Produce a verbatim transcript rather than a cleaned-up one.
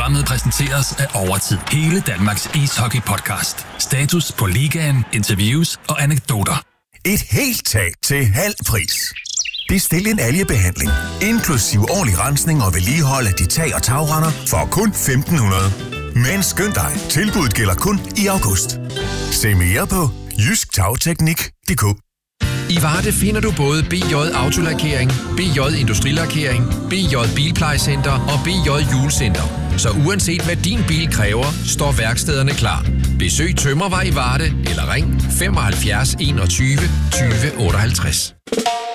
Programmet præsenteres af Overtid. Hele Danmarks ishockey-podcast. Status på ligaen, interviews og anekdoter. Et helt tag til halv pris. Bestil en algebehandling, inklusiv årlig rensning og vedligehold af de tag- og tagrender for kun femten hundrede. Men skynd dig, tilbuddet gælder kun i august. Se mere på jysk tagteknik punktum d k. I Varde finder du både B J Autolakering, B J Industrilakering, B J Bilplejecenter og B J Hjulcenter. Så uanset hvad din bil kræver, står værkstederne klar. Besøg Tømmervej i Varde eller ring femoghalvfjerds enogtyve tyve otteoghalvtreds.